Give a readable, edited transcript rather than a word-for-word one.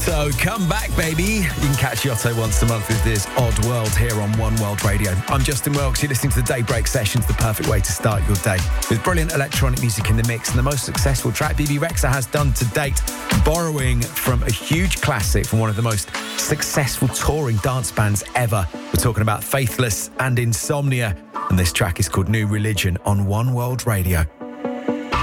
Yotto, come back, baby. You can catch Yotto once a month with this Odd World here on One World Radio. I'm Justin Welks. You're listening to the Daybreak Sessions, the perfect way to start your day. With brilliant electronic music in the mix and the most successful track BB Rexa has done to date, borrowing from a huge classic from one of the most successful touring dance bands ever. We're talking about Faithless and Insomnia, and this track is called New Religion on One World Radio.